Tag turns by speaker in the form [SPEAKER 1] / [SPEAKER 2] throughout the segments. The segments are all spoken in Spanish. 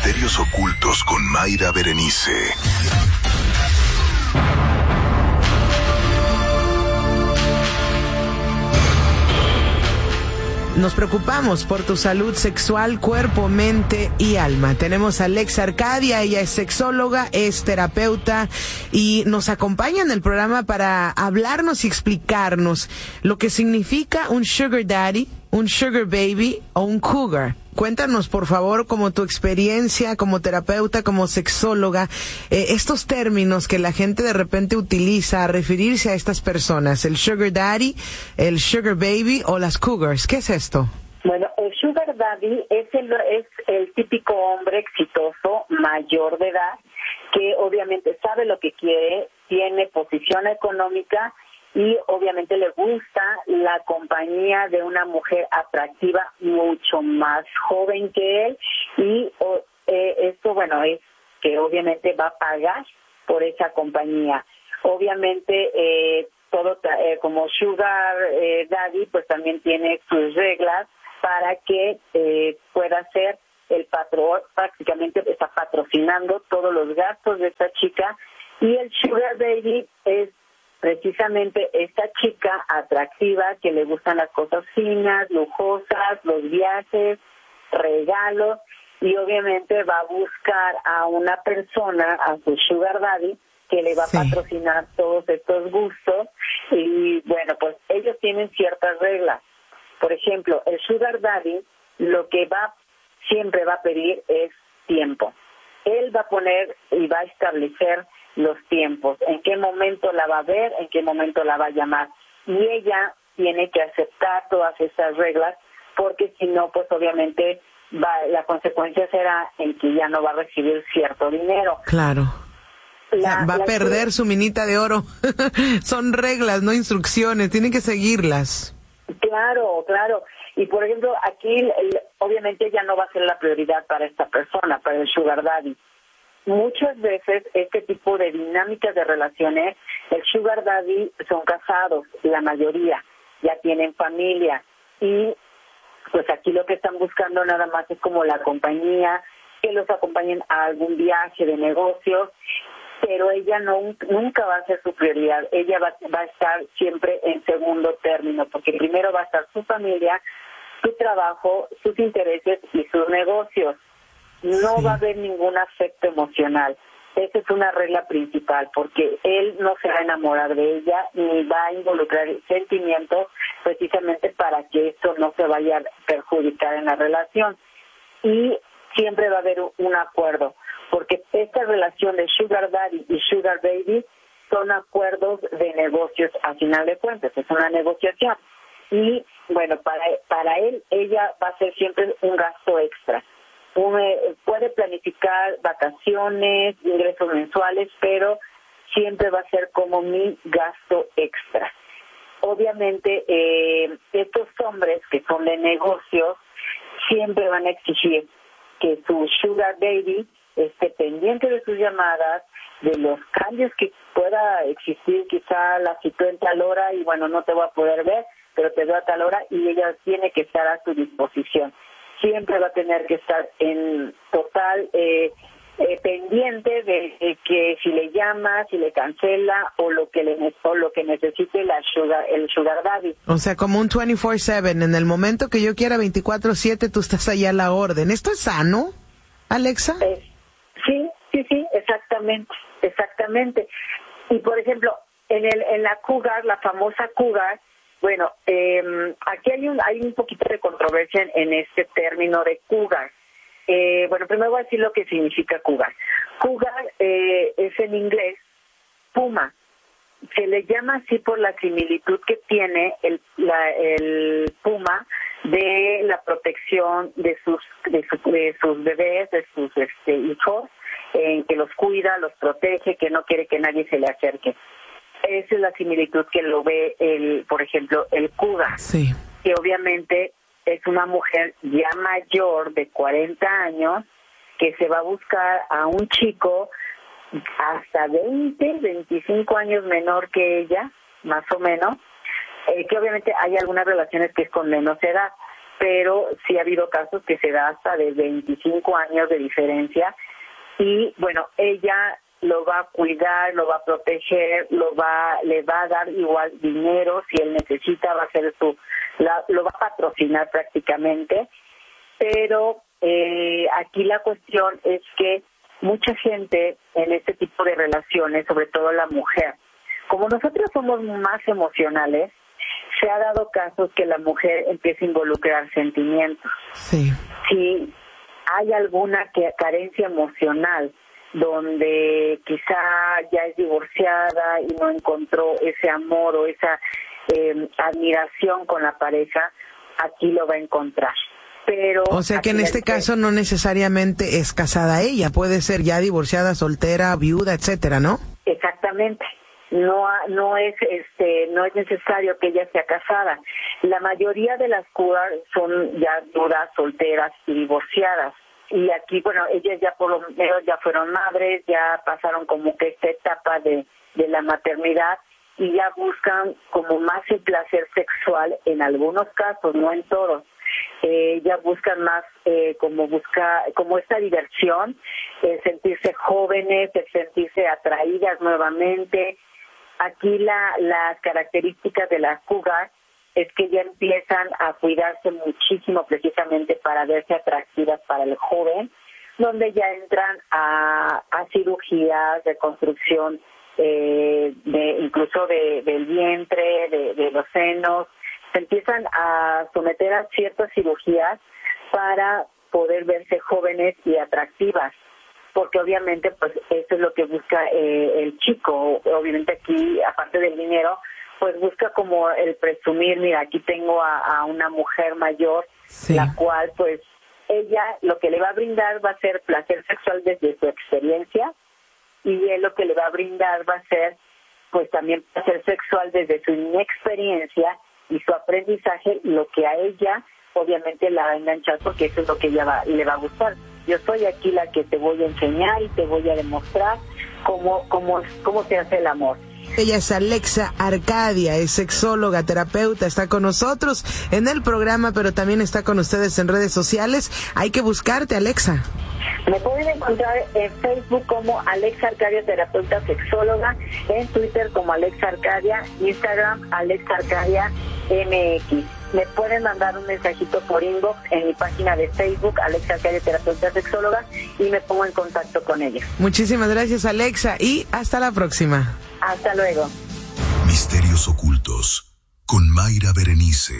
[SPEAKER 1] Misterios ocultos con Mayra Berenice.
[SPEAKER 2] Nos preocupamos por tu salud sexual, cuerpo, mente y alma. Tenemos a Alexa Arcadia, ella es sexóloga, es terapeuta y nos acompaña en el programa para hablarnos y explicarnos lo que significa un sugar daddy, un sugar baby o un cougar. Cuéntanos, por favor, como tu experiencia como terapeuta, como sexóloga, estos términos que la gente de repente utiliza a referirse a estas personas, el sugar daddy, el sugar baby o las cougars. ¿Qué es esto?
[SPEAKER 3] Bueno, el sugar daddy es el típico hombre exitoso, mayor de edad, que obviamente sabe lo que quiere, tiene posición económica y obviamente le gusta la compañía de una mujer atractiva mucho más joven que él y esto, bueno, es que obviamente va a pagar por esa compañía. Obviamente todo como sugar daddy pues también tiene sus reglas para que pueda ser el patrón, prácticamente está patrocinando todos los gastos de esta chica, y el sugar baby es precisamente esta chica atractiva que le gustan las cosas finas, lujosas, los viajes, regalos, y obviamente va a buscar a una persona, a su sugar daddy, que le va a patrocinar todos estos gustos. Y bueno, pues ellos tienen ciertas reglas. Por ejemplo, el sugar daddy lo que siempre va a pedir es tiempo. Él va a poner y va a establecer los tiempos, en qué momento la va a ver, en qué momento la va a llamar. Y ella tiene que aceptar todas esas reglas, porque si no, pues obviamente la consecuencia será en que ya no va a recibir cierto dinero.
[SPEAKER 2] Claro. Va a perder su minita de oro. Son reglas, no instrucciones, tienen que seguirlas.
[SPEAKER 3] Claro, claro. Y por ejemplo, aquí obviamente ya no va a ser la prioridad para esta persona, para el sugar daddy. Muchas veces este tipo de dinámicas de relaciones, el sugar daddy son casados, la mayoría, ya tienen familia, y pues aquí lo que están buscando nada más es como la compañía, que los acompañen a algún viaje de negocios, pero ella nunca va a ser su prioridad. Ella va a estar siempre en segundo término, porque primero va a estar su familia, su trabajo, sus intereses y sus negocios. No va a haber ningún afecto emocional. Esa es una regla principal, porque él no se va a enamorar de ella ni va a involucrar sentimientos, precisamente para que esto no se vaya a perjudicar en la relación. Y siempre va a haber un acuerdo, porque esta relación de sugar daddy y sugar baby son acuerdos de negocios a final de cuentas, es una negociación. Y bueno, para él, ella va a ser siempre un gasto extra. Puede planificar vacaciones, ingresos mensuales, pero siempre va a ser como mi gasto extra. Obviamente, estos hombres que son de negocios siempre van a exigir que su sugar baby esté pendiente de sus llamadas, de los cambios que pueda existir, quizá la citó en tal hora y bueno, no te voy a poder ver, pero te veo a tal hora, y ella tiene que estar a su disposición. Siempre va a tener que estar en total pendiente de que si le llama, si le cancela o lo que necesite el sugar daddy.
[SPEAKER 2] O sea, como un 24/7, en el momento que yo quiera 24/7 tú estás allá a la orden. ¿Esto es sano, Alexa?
[SPEAKER 3] Sí, exactamente. Y por ejemplo, en la cougar, la famosa cougar, bueno, aquí hay un poquito de controversia en este término de cougar. Bueno, primero voy a decir lo que significa cougar. Cougar es en inglés puma. Se le llama así por la similitud que tiene el puma de la protección de sus bebés, de sus hijos, que los cuida, los protege, que no quiere que nadie se le acerque. Esa es la similitud que lo ve por ejemplo, el cougar, que obviamente es una mujer ya mayor de 40 años que se va a buscar a un chico hasta 25 años menor que ella, más o menos, que obviamente hay algunas relaciones que es con menos edad, pero sí ha habido casos que se da hasta de 25 años de diferencia y bueno, ella lo va a cuidar, lo va a proteger, le va a dar igual dinero si él necesita, va a hacer lo va a patrocinar prácticamente, pero aquí la cuestión es que mucha gente en este tipo de relaciones, sobre todo la mujer, como nosotros somos más emocionales, se ha dado casos que la mujer empieza a involucrar sentimientos.
[SPEAKER 2] Sí.
[SPEAKER 3] Si hay alguna carencia emocional donde quizá ya es divorciada y no encontró ese amor o esa admiración con la pareja, aquí lo va a encontrar. Pero
[SPEAKER 2] o sea que en este caso no necesariamente es casada ella, puede ser ya divorciada, soltera, viuda, etcétera, ¿no?
[SPEAKER 3] Exactamente. No es necesario que ella sea casada. La mayoría de las curas son ya viudas, solteras y divorciadas. Y aquí, bueno, ellas ya por lo menos ya fueron madres, ya pasaron como que esta etapa de la maternidad y ya buscan como más el placer sexual en algunos casos, no en todos. Ya buscan más como esta diversión, el sentirse jóvenes, el sentirse atraídas nuevamente. Aquí las características de las cougar es que ya empiezan a cuidarse muchísimo precisamente para verse atractivas para el joven, donde ya entran a cirugías de construcción incluso del vientre, de los senos. Se empiezan a someter a ciertas cirugías para poder verse jóvenes y atractivas, porque obviamente pues eso es lo que busca el chico. Obviamente aquí, aparte del dinero, pues busca como el presumir, mira, aquí tengo a una mujer mayor, sí, la cual pues ella lo que le va a brindar va a ser placer sexual desde su experiencia y él lo que le va a brindar va a ser pues también placer sexual desde su inexperiencia y su aprendizaje, lo que a ella obviamente la va a enganchar porque eso es lo que ella le va a gustar. Yo soy aquí la que te voy a enseñar y te voy a demostrar cómo se hace el amor.
[SPEAKER 2] Ella es Alexa Arcadia, es sexóloga, terapeuta, está con nosotros en el programa, pero también está con ustedes en redes sociales. Hay que buscarte, Alexa.
[SPEAKER 3] Me pueden encontrar en Facebook como Alexa Arcadia, terapeuta sexóloga, en Twitter como Alexa Arcadia, Instagram Alexa Arcadia MX. Me pueden mandar un mensajito por inbox en mi página de Facebook, Alexa Arcadia, terapeuta sexóloga, y me pongo en contacto con ella.
[SPEAKER 2] Muchísimas gracias, Alexa, y hasta la próxima.
[SPEAKER 3] Hasta luego.
[SPEAKER 1] Misterios ocultos con Mayra Berenice.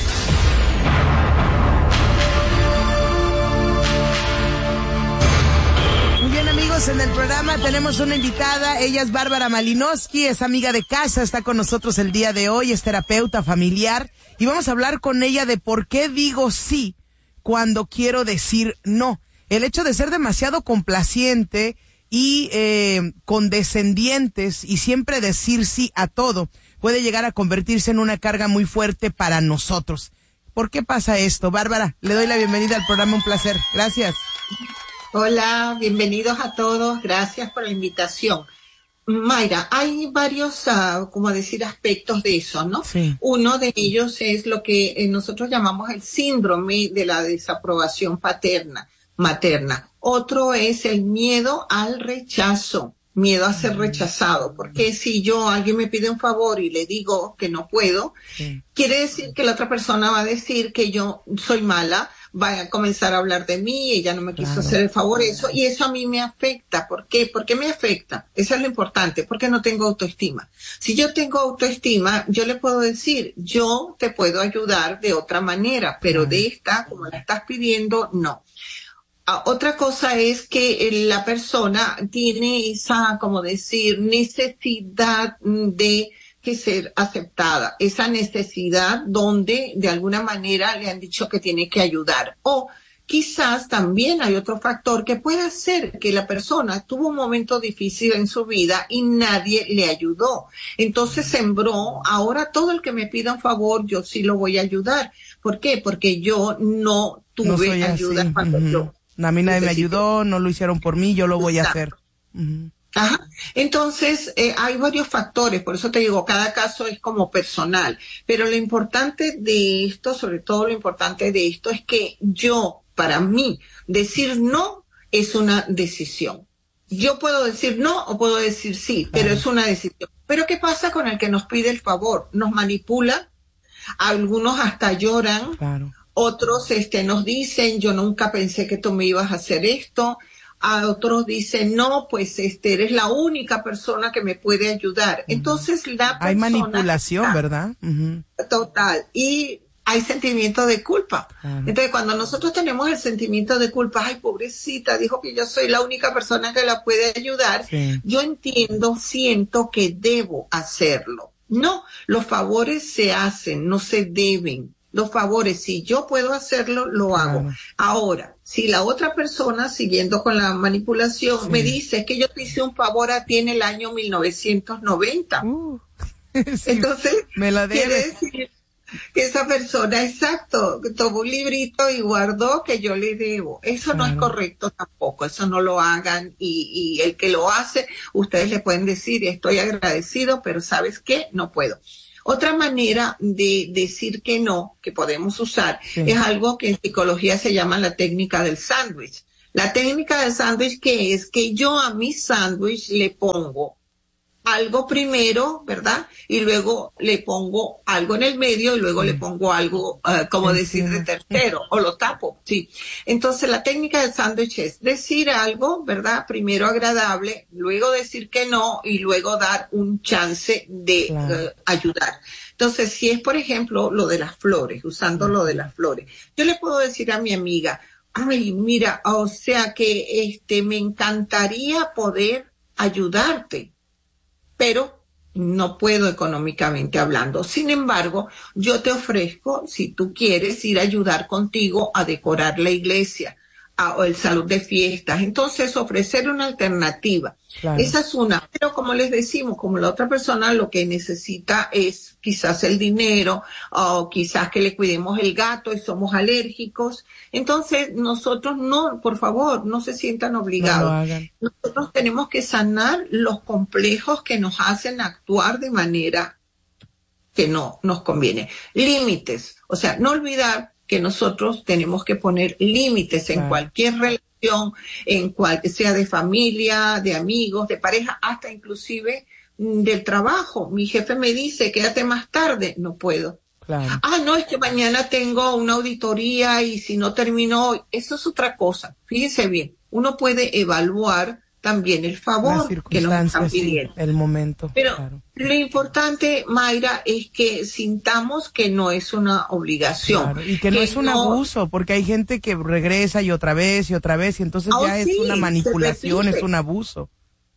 [SPEAKER 2] Muy bien, amigos, en el programa tenemos una invitada. Ella es Bárbara Malinowski, es amiga de casa, está con nosotros el día de hoy, es terapeuta familiar y vamos a hablar con ella de por qué digo sí cuando quiero decir no. El hecho de ser demasiado complaciente y condescendientes y siempre decir sí a todo puede llegar a convertirse en una carga muy fuerte para nosotros. ¿Por qué pasa esto? Bárbara, le doy la bienvenida al programa, un placer. Gracias.
[SPEAKER 4] Hola, bienvenidos a todos, gracias por la invitación. Mayra, hay varios, aspectos de eso, ¿no?
[SPEAKER 2] Sí.
[SPEAKER 4] Uno de ellos es lo que nosotros llamamos el síndrome de la desaprobación materna. Otro es el miedo al rechazo, miedo a ser rechazado, porque si alguien me pide un favor y le digo que no puedo, quiere decir que la otra persona va a decir que yo soy mala, va a comenzar a hablar de mí, ella no me quiso hacer el favor, y eso a mí me afecta. ¿Por qué? ¿Por qué me afecta? Eso es lo importante, porque no tengo autoestima. Si yo tengo autoestima, yo le puedo decir, yo te puedo ayudar de otra manera, pero de esta, como la estás pidiendo, no. Otra cosa es que la persona tiene esa, necesidad de que ser aceptada, esa necesidad donde de alguna manera le han dicho que tiene que ayudar. O quizás también hay otro factor que puede ser que la persona tuvo un momento difícil en su vida y nadie le ayudó. Entonces sembró, ahora todo el que me pida un favor, yo sí lo voy a ayudar. ¿Por qué? Porque yo no tuve ayuda cuando yo...
[SPEAKER 2] A mí nadie me ayudó, no lo hicieron por mí, yo lo voy a hacer.
[SPEAKER 4] Ajá. Entonces, hay varios factores, por eso te digo, cada caso es como personal, pero lo importante de esto, sobre todo lo importante de esto es que para mí, decir no es una decisión. Yo puedo decir no o puedo decir sí, pero es una decisión. Pero ¿qué pasa con el que nos pide el favor? Nos manipula, algunos hasta lloran, otros nos dicen, yo nunca pensé que tú me ibas a hacer esto. A otros dicen, no, pues eres la única persona que me puede ayudar. Entonces la persona
[SPEAKER 2] hay manipulación, ¿verdad?
[SPEAKER 4] Total. Y hay sentimiento de culpa. Entonces cuando nosotros tenemos el sentimiento de culpa, ay, pobrecita, dijo que yo soy la única persona que la puede ayudar, yo siento que debo hacerlo. No, los favores se hacen, no se deben. Los favores, si yo puedo hacerlo, lo hago. Ahora, si la otra persona, siguiendo con la manipulación, me dice que yo te hice un favor a ti en el año 1990. Entonces,
[SPEAKER 2] me la
[SPEAKER 4] quiere decir que esa persona, exacto, tomó un librito y guardó que yo le debo. Eso no es correcto tampoco, eso no lo hagan, y el que lo hace, ustedes le pueden decir, estoy agradecido, pero ¿sabes qué? No puedo. Otra manera de decir que no, que podemos usar, es algo que en psicología se llama la técnica del sándwich. La técnica del sándwich, que es que yo a mi sándwich le pongo algo primero, ¿verdad? Y luego le pongo algo en el medio y luego le pongo algo, como decir, de tercero, o lo tapo, sí. Entonces la técnica del sándwich es decir algo, ¿verdad? Primero agradable, luego decir que no y luego dar un chance de ayudar. Entonces, si es, por ejemplo, lo de las flores, usando lo de las flores, yo le puedo decir a mi amiga, ay, mira, o sea que me encantaría poder ayudarte, pero no puedo económicamente hablando. Sin embargo, yo te ofrezco, si tú quieres, ir a ayudar contigo a decorar la iglesia o el salón de fiestas. Entonces, ofrecer una alternativa. Esa es una. Pero como les decimos, como la otra persona lo que necesita es quizás el dinero, o quizás que le cuidemos el gato y somos alérgicos. Entonces, nosotros no, por favor, no se sientan obligados. No, nosotros tenemos que sanar los complejos que nos hacen actuar de manera que no nos conviene. Límites. O sea, no olvidar que nosotros tenemos que poner límites en cualquier relación, en cual sea de familia, de amigos, de pareja, hasta inclusive del trabajo. Mi jefe me dice, quédate más tarde, no puedo. No, es que mañana tengo una auditoría y si no termino hoy, eso es otra cosa. Fíjense bien, uno puede evaluar también el favor que nos están pidiendo.
[SPEAKER 2] El momento.
[SPEAKER 4] Pero lo importante, Mayra, es que sintamos que no es una obligación.
[SPEAKER 2] Y que no es un abuso, porque hay gente que regresa y otra vez, y entonces ya es una manipulación, es un abuso.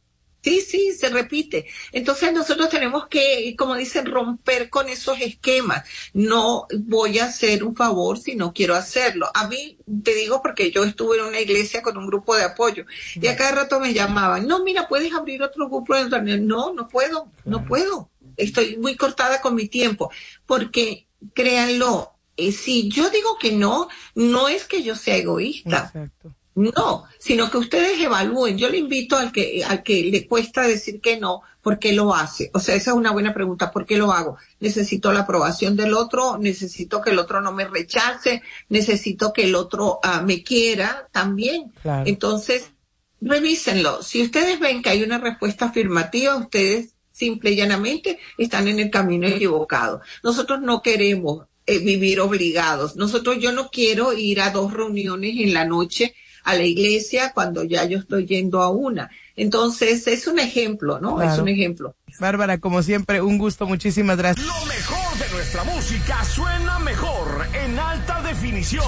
[SPEAKER 4] Sí, se repite. Entonces nosotros tenemos que, como dicen, romper con esos esquemas. No voy a hacer un favor si no quiero hacerlo. A mí, te digo porque yo estuve en una iglesia con un grupo de apoyo y a cada rato me llamaban, no, mira, ¿puedes abrir otro grupo de internet? No puedo. Estoy muy cortada con mi tiempo. Porque, créanlo, si yo digo que no es que yo sea egoísta.
[SPEAKER 2] Exacto.
[SPEAKER 4] No, sino que ustedes evalúen. Yo le invito al que le cuesta decir que no, ¿por qué lo hace? O sea, esa es una buena pregunta. ¿Por qué lo hago? Necesito la aprobación del otro, necesito que el otro no me rechace, necesito que el otro me quiera también. Entonces, revísenlo. Si ustedes ven que hay una respuesta afirmativa, ustedes simple y llanamente están en el camino equivocado. Nosotros no queremos vivir obligados. Yo no quiero ir a 2 reuniones en la noche a la iglesia cuando ya yo estoy yendo a una. Entonces, es un ejemplo, ¿no? Es un ejemplo.
[SPEAKER 2] Bárbara, como siempre, un gusto, muchísimas gracias.
[SPEAKER 5] Lo mejor de nuestra música suena mejor en alta definición.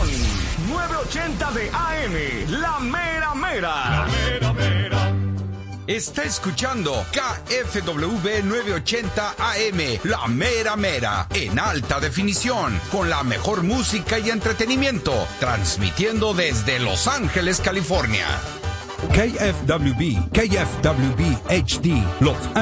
[SPEAKER 5] 980 de AM, La Mera Mera. La Mera Mera.
[SPEAKER 6] Está escuchando KFWB 980 AM, La Mera Mera, en alta definición, con la mejor música y entretenimiento, transmitiendo desde Los Ángeles, California.
[SPEAKER 7] KFWB HD, Los